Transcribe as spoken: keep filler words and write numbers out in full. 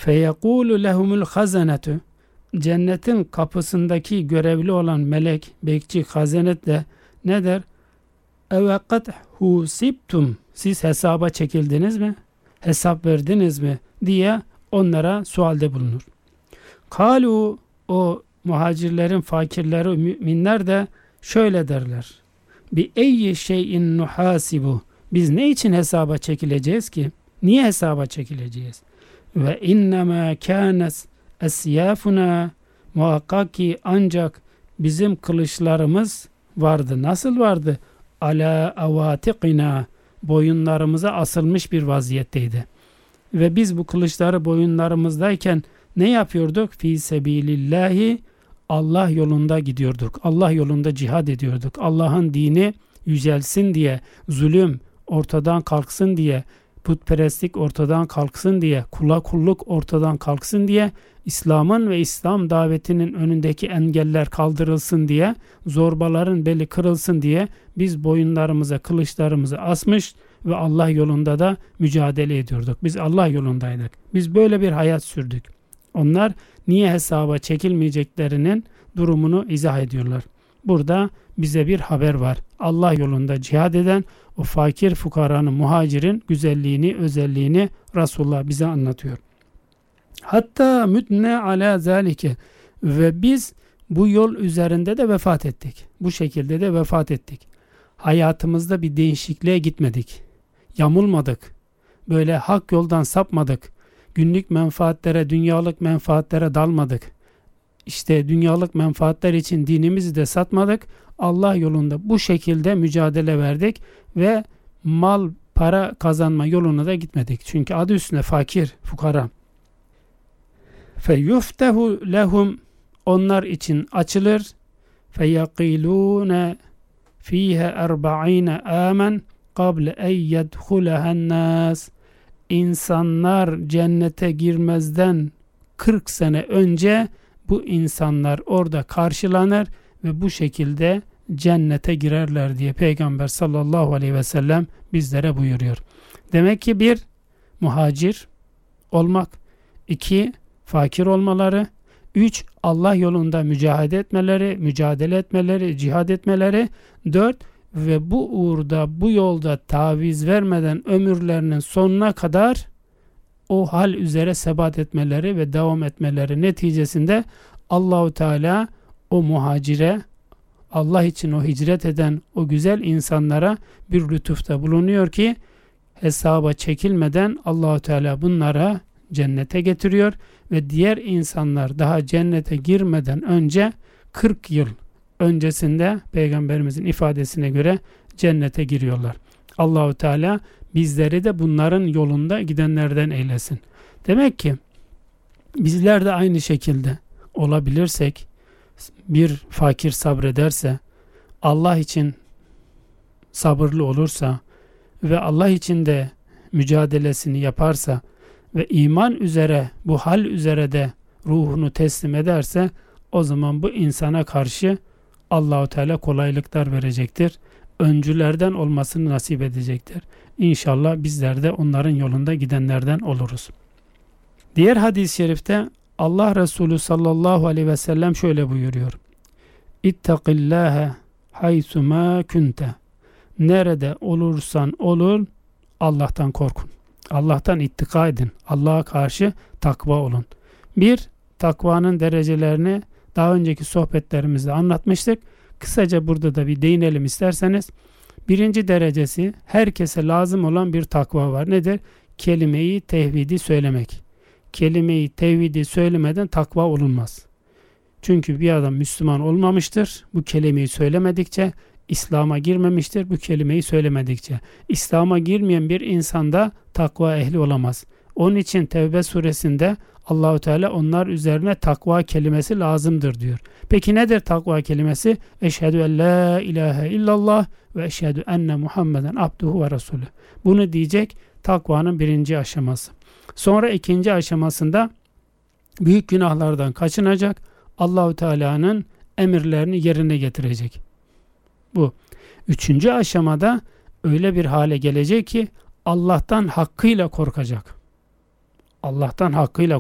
Feyekulu lehumul hazanetu, cennetin kapısındaki görevli olan melek, bekçi, hazanet de ne der? Evekad husibtum, siz hesaba çekildiniz mi? Hesap verdiniz mi? Diye onlara sualde bulunur. Kalu, o muhacirlerin fakirleri, müminler de şöyle derler. Bi eyyi şeyin nuhasibu, biz ne için hesaba çekileceğiz ki? Niye hesaba çekileceğiz? Ve innema kânes esyâfuna, muhakkak ki ancak bizim kılıçlarımız vardı. Nasıl vardı? Ala avatikina, boyunlarımıza asılmış bir vaziyetteydi. Ve biz bu kılıçları boyunlarımızdayken ne yapıyorduk? Fî sebilillahi, Allah yolunda gidiyorduk. Allah yolunda cihad ediyorduk. Allah'ın dini yücelsin diye, zulüm ortadan kalksın diye, putperestlik ortadan kalksın diye, kula kulluk ortadan kalksın diye, İslam'ın ve İslam davetinin önündeki engeller kaldırılsın diye, zorbaların beli kırılsın diye biz boyunlarımıza kılıçlarımızı asmış ve Allah yolunda da mücadele ediyorduk. Biz Allah yolundaydık. Biz böyle bir hayat sürdük. Onlar niye hesaba çekilmeyeceklerinin durumunu izah ediyorlar. Burada bize bir haber var. Allah yolunda cihad eden o fakir fukaranın, muhacirin güzelliğini, özelliğini Resulullah bize anlatıyor. Hatta mütne ala zalike, ve biz bu yol üzerinde de vefat ettik. Bu şekilde de vefat ettik. Hayatımızda bir değişikliğe gitmedik. Yamulmadık. Böyle hak yoldan sapmadık. Günlük menfaatlere, dünyalık menfaatlere dalmadık. İşte dünyalık menfaatler için dinimizi de satmadık. Allah yolunda bu şekilde mücadele verdik ve mal, para kazanma yoluna da gitmedik. Çünkü adı üstünde fakir, fukara. Feyuftehu lehum, onlar için açılır. Feyakilune fiha erba'ine amen qabl en yedhulahan nas. İnsanlar cennete girmezden kırk sene önce bu insanlar orada karşılanır ve bu şekilde cennete girerler diye Peygamber sallallahu aleyhi ve sellem bizlere buyuruyor. Demek ki bir, muhacir olmak, iki, fakir olmaları, üç, Allah yolunda mücadele etmeleri, mücadele etmeleri, cihad etmeleri, dört, ve bu uğurda, bu yolda taviz vermeden ömürlerinin sonuna kadar o hal üzere sebat etmeleri ve devam etmeleri neticesinde Allahu Teala o muhacire, Allah için o hicret eden o güzel insanlara bir lütufta bulunuyor ki hesaba çekilmeden Allahu Teala bunlara cennete getiriyor ve diğer insanlar daha cennete girmeden önce kırk yıl öncesinde Peygamberimizin ifadesine göre cennete giriyorlar. Allahu Teala bizleri de bunların yolunda gidenlerden eylesin. Demek ki bizler de aynı şekilde olabilirsek, bir fakir sabrederse, Allah için sabırlı olursa ve Allah için de mücadelesini yaparsa ve iman üzere, bu hal üzere de ruhunu teslim ederse, o zaman bu insana karşı Allahu Teala kolaylıklar verecektir. Öncülerden olmasını nasip edecektir. İnşallah bizler de onların yolunda gidenlerden oluruz. Diğer hadis-i şerifte Allah Resulü sallallahu aleyhi ve sellem şöyle buyuruyor. İttakillâhe haysumâ kunte. Nerede olursan olun Allah'tan korkun. Allah'tan ittika edin. Allah'a karşı takva olun. Bir, takvanın derecelerini daha önceki sohbetlerimizde anlatmıştık. Kısaca burada da bir değinelim isterseniz. Birinci derecesi, herkese lazım olan bir takva var. Nedir? Kelime-i tevhidi söylemek. Kelime-i tevhidi söylemeden takva olunmaz. Çünkü bir adam Müslüman olmamıştır. Bu kelimeyi söylemedikçe, İslam'a girmemiştir. Bu kelimeyi söylemedikçe. İslam'a girmeyen bir insanda takva ehli olamaz. Onun için Tevbe suresinde Allahu Teala onlar üzerine takva kelimesi lazımdır diyor. Peki nedir takva kelimesi? Eşhedü en la ilahe illallah ve eşhedü enne Muhammeden abduhu ve resulü. Bunu diyecek takvanın birinci aşaması. Sonra ikinci aşamasında büyük günahlardan kaçınacak. Allahu Teala'nın emirlerini yerine getirecek. Bu. Üçüncü aşamada öyle bir hale gelecek ki Allah'tan hakkıyla korkacak. Allah'tan hakkıyla